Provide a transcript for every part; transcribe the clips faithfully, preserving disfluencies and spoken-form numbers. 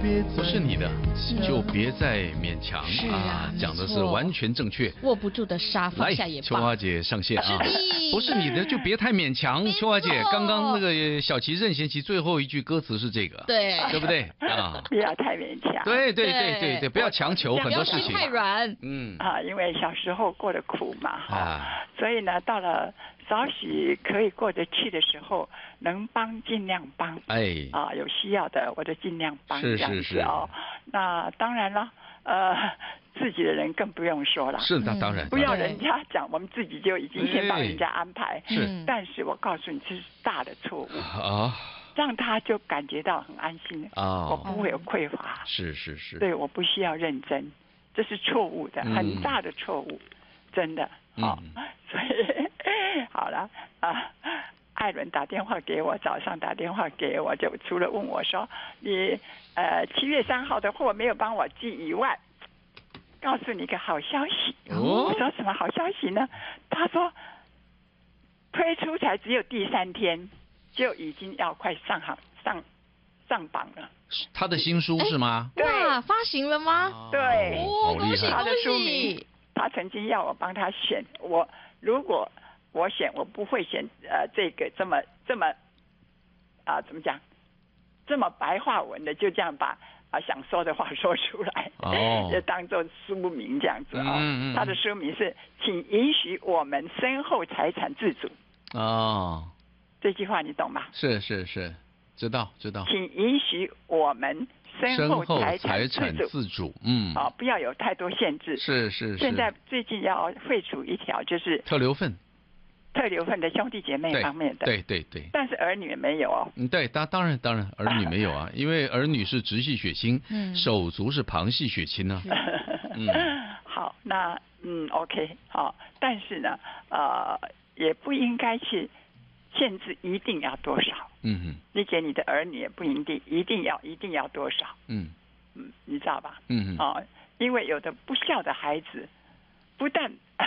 不是你的就别再勉强是啊讲的是没错完全正确。 握不住的沙放来下也， 秋罢。 华姐上线啊！ 的不是你的就别太勉强。秋华姐，刚刚那个小琪任贤齐最后一句歌词是这个， 对对不对啊？ 不要太勉强。 对对对对对对，不要强求很多事情不要心。太软。 嗯啊，因为小时候过得苦嘛，哈、 啊， 所以呢，到了少许可以过得去的时候，能帮尽量帮。 哎， 啊，有需要的我就尽量帮是这样是是子哦。那当然了，呃，自己的人更不用说了。 是的，当然不要当然人家讲，我们自己就已经先帮人家安排。 是嗯但是我告诉你，这是大的错误， 啊让他就感觉到很安心，我啊， 不会有匮乏， 是是是， 对，我不需要认真，这是错误的， 嗯很大的错误，真的。好、 嗯所以好了啊。艾伦打电话给我，早上打电话给我，就除了问我说你呃七月三号的货没有帮我寄以外，告诉你个好消息。 哦我说什么好消息呢？他说推出才只有第三天，就已经要快上行上上榜了。 他的新书是吗？ 对哇，发行了吗？ 对哦，恭喜好厉害他的书恭名喜！ 他曾经要我帮他选，我如果我选，我不会选呃这个这么这么啊、怎么讲，这么白话文的，就这样把啊想说的话说出来， 哦就当做书名这样子啊、 嗯嗯嗯他的书名是“请允许我们身后财产自主”， 哦， 这句话你懂吗？ 是是是，知道知道。 请允许我们身身后后财财产产自主， 自主，嗯， 啊、不要有太多限制。 是是是。 现在最近要废除一条，就是特留份， 特留份的兄弟姐妹对方面的， 对对对， 但是儿女没有哦。 嗯，对，当当然当然，儿女没有啊，因为儿女是直系血亲， 嗯手足是旁系血亲呢、嗯， 好，那嗯 OK 好，但是呢，呃，也不应该去限制一定要多少， 嗯哼， 你给你的儿女也不一定一定要一定要多少， 嗯嗯，你知道吧？ 嗯哼， 哦，因为有的不孝的孩子，不但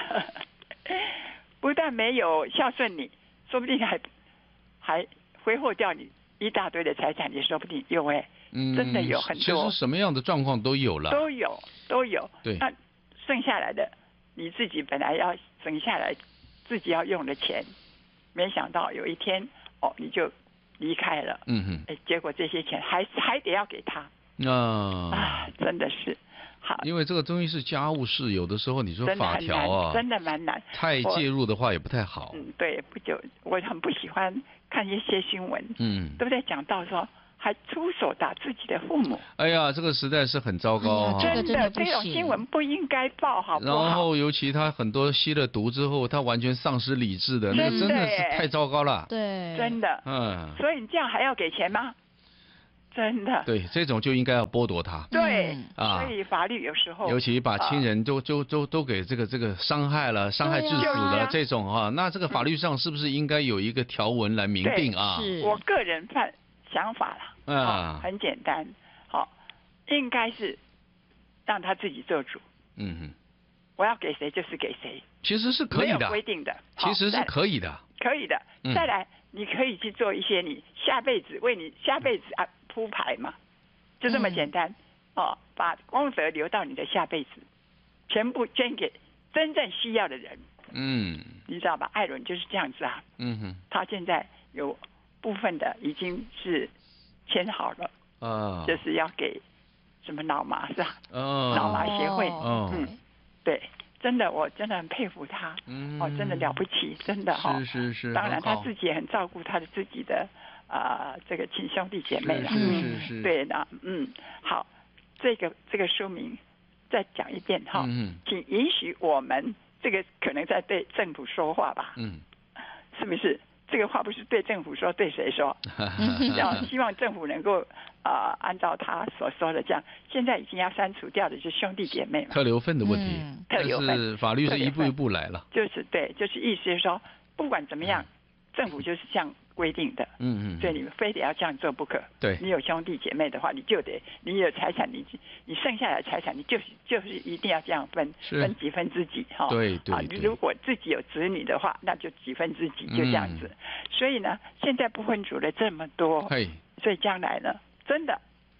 不但没有孝顺你，说不定还还挥霍掉你一大堆的财产，也说不定有哎， 嗯， 真的有很其多实什么样的状况都有了， 都有都有。 对那剩下来的你自己本来要省下来自己要用的钱，没想到有一天哦你就离开了， 嗯哼， 哎，结果这些钱还还得要给他那、 啊，真的是好， 因为这个东西是家务事，有的时候你说法真的很难， 条啊， 真的蛮难。 太我介入的话也不太好， 嗯，对，不久我很不喜欢看一些新闻， 嗯， 对不对？讲到说还出手打自己的父母， 哎呀，这个实在是很糟糕啊。 哎呀这个真的真的不行这种新闻不应该报，好不好？ 然后尤其他很多吸了毒之后，他完全丧失理智的，那个真的真的是耶太糟糕了。 对， 真的， 嗯， 所以你这样还要给钱吗？真的， 对，这种就应该要剥夺他。 对嗯， 啊所以法律有时候尤其把亲人都都都都给这个这个伤害了、伤害致死对的啊这种啊，那这个法律上是不是应该有一个条文来明定啊？ 是我个人犯想法啦， 啊哦很简单，好，应该是让他自己做主， 嗯哼， 我要给谁就是给谁， 其实是可没有以的， 规定的， 其实是好再可以的。 可以的嗯。 再来，你可以去做一些你下辈子为你下辈子啊铺排嘛，就这么简单、 嗯哦。把功德留到你的下辈子，全部捐给真正需要的人， 嗯你知道吧？艾伦就是这样子啊， 嗯哼他现在有部分的已经是签好了， 啊就是要给什么脑麻是吧？ 哦脑麻协会哦嗯，对，真的我真的很佩服他， 嗯哦，真的了不起，真的哈、 是是是， 当然， 很好他自己也很照顾他的自己的啊、呃这个亲兄弟姐妹啦。 是是嗯是是对的，嗯，好，这个这个书名再讲一遍哈， 嗯请允许我们这个可能在对政府说话吧， 嗯是不是？这个话不是对政府说，对谁说？要希望政府能够啊、呃按照他所说的这样。现在已经要删除掉的就是兄弟姐妹嘛， 特留份的问题嗯， 特留份但是法律是一步一特留份步来了。 就是对，就是意思是说，不管怎么样，政府就是这样规定的。 嗯嗯， 所以你们非得要这样做不可。 对你有兄弟姐妹的话，你就得，你有财产，你你剩下来的财产，你就是就是一定要这样分， 是分几分之几哈。啊， 对对对你如果自己有子女的话，那就几分之几，就这样子。 嗯所以呢，现在不分组的这么多， 嘿， 所以将来呢，真的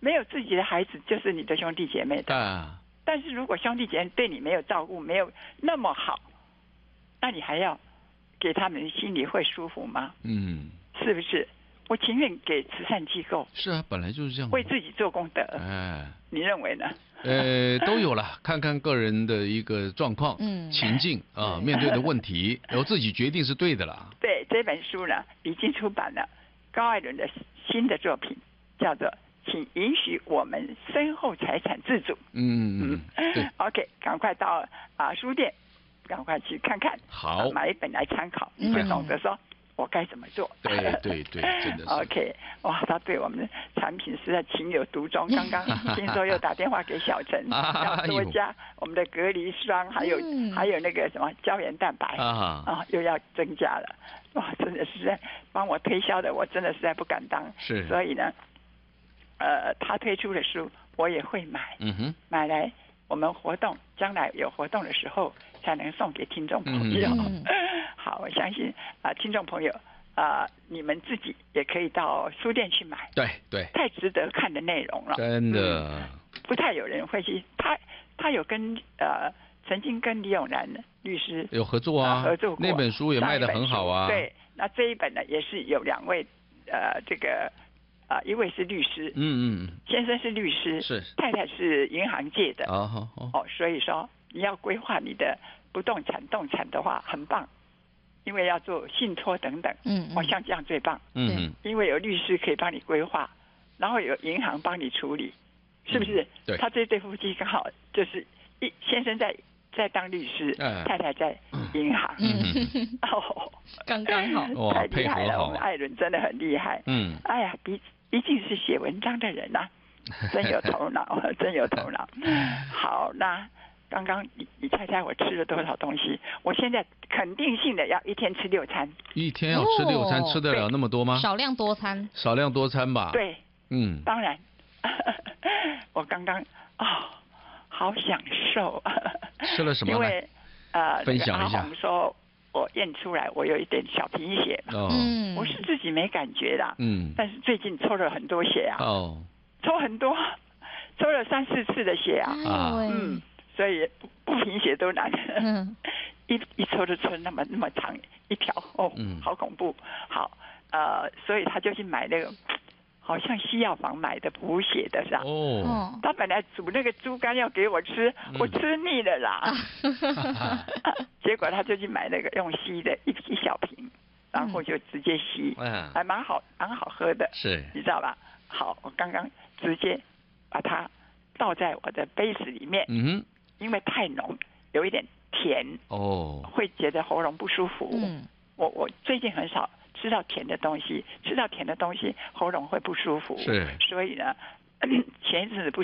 没有自己的孩子就是你的兄弟姐妹的。 啊， 但是如果兄弟姐妹对你没有照顾，没有那么好，那你还要给他们心里会舒服吗？ 嗯， 是不是？我情愿给慈善机构， 是啊，本来就是这样。 为自己做功德。 哎， 你认为呢？ 呃，都有了，看看个人的一个状况、 嗯情境啊，面对的问题，然后自己决定是对的啦。 对，这本书呢已经出版了，高艾伦的新的作品叫做《请允许我们身后财产自主》。 嗯嗯，对。 OK， 赶快到啊书店，赶快去看看， 好啊买一本来参考，你就懂得说我该怎么做。 对对对，真的是。 OK， 哇，他对我们的产品实在情有独钟。刚刚听说又打电话给小陈，要多加我们的隔离霜，还有、 嗯、 还有那个什么胶原蛋白啊， 啊，又要增加了。哇，真的是在帮我推销的，我真的实在不敢当。 是。 所以呢，呃，他推出的书我也会买， 嗯哼， 买来我们活动，将来有活动的时候才能送给听众朋友。 嗯、 好，我相信啊、呃，听众朋友啊、呃，你们自己也可以到书店去买。 对对， 太值得看的内容了， 真的、 嗯。不太有人会去，他他有跟呃曾经跟李永然律师有合作啊， 合作过， 那本书也卖得很好啊。 对，那这一本呢也是有两位呃这个。啊、呃，一位是律师， 嗯嗯， 先生是律师， 是太太是银行界的， 哦哦哦， 哦，所以说你要规划你的不动产、动产的话，很棒，因为要做信托等等， 嗯， 哦，像这样最棒， 嗯， 因为有律师可以帮你规划，然后有银行帮你处理，是不是？ 嗯、对， 他这对夫妻刚好就是一先生在在当律师， 哎、 太太在银行， 嗯， 哦， 刚刚好， 太厉害了，我们艾伦真的很厉害， 嗯， 哎呀，比。毕竟是写文章的人呐、啊，真有头脑，真有头脑。好，那刚刚你你猜猜我吃了多少东西？我现在肯定性的要一天吃六餐。 一天要吃六餐，哦、吃得了那么多吗？ 少量多餐。 少量多餐吧。 对， 嗯， 当然。我刚刚哦，好享受。 吃了什么？ 因为呃， 分享一下。 阿红说。我验出来我有一点小贫血嘛， 哦、 我是自己没感觉啦， 嗯， 但是最近抽了很多血啊， 哦， 抽很多，抽了三四次的血啊， 啊， 嗯，所以不不贫血都难， 嗯， 一一抽就抽那么那么长一条，哦，嗯，好恐怖，好，呃，所以他就去买那个。好像西药房买的补血的是吧？ 哦， 他本来煮那个猪肝要给我吃，嗯、我吃腻了啦。结果他就去买那个用吸的一一小瓶，然后就直接吸， 嗯、 还蛮好，蛮好喝的。 是， 你知道吧？好，我刚刚直接把它倒在我的杯子里面， 嗯哼， 因为太浓，有一点甜， 哦， 会觉得喉咙不舒服。 嗯， 我我最近很少。吃到甜的东西，吃到甜的东西，喉咙会不舒服。 是， 所以呢，前一阵子不